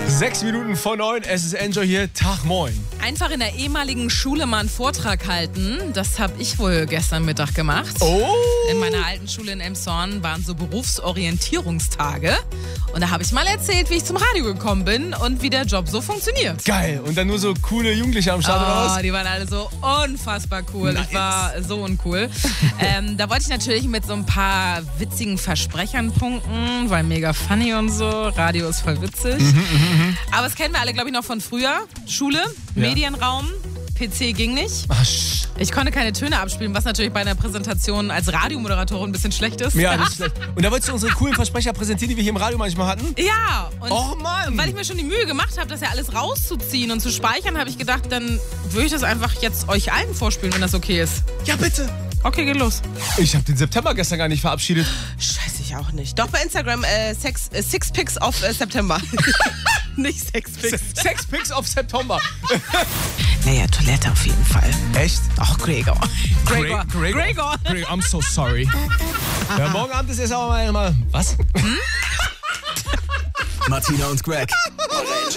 6 Minuten vor 9, es ist Enjoy hier, Tag moin. Einfach in der ehemaligen Schule mal einen Vortrag halten, das habe ich wohl gestern Mittag gemacht. Oh! In meiner alten Schule in Emshorn waren so Berufsorientierungstage. Und da habe ich mal erzählt, wie ich zum Radio gekommen bin und wie der Job so funktioniert. Geil, und dann nur so coole Jugendliche am Start oder was? Die waren alle so unfassbar cool. Nice. Ich war so uncool. Da wollte ich natürlich mit so ein paar witzigen Versprechern punkten, weil mega funny und so. Radio ist voll witzig. Aber das kennen wir alle, glaube ich, noch von früher. Schule, Medienraum, PC ging nicht. Ach, Ich konnte keine Töne abspielen, was natürlich bei einer Präsentation als Radiomoderatorin ein bisschen schlecht ist. ja, nicht schlecht. Und da wolltest du unsere coolen Versprecher präsentieren, die wir hier im Radio manchmal hatten? Ja, und Och Mann! weil ich mir schon die Mühe gemacht habe, das ja alles rauszuziehen und zu speichern, habe ich gedacht, dann würde ich das einfach jetzt euch allen vorspielen, wenn das okay ist. Ja, bitte! Okay, geht los. Ich habe den September gestern gar nicht verabschiedet. Scheiße, ich auch nicht. Doch bei Instagram Six Pics auf September. Nicht Sexpics. Sex Pics auf September. Naja, Toilette auf jeden Fall. Echt? Ach, Gregor. Gregor. Gregor, I'm so sorry. Ja, morgen Abend ist jetzt aber mal... Was? Martina und Greg.